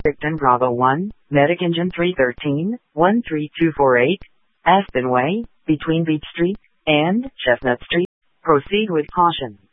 Victon Bravo 1, Medic Engine 313, 13248, Aspen Way, between Beach Street and Chestnut Street. Proceed with caution.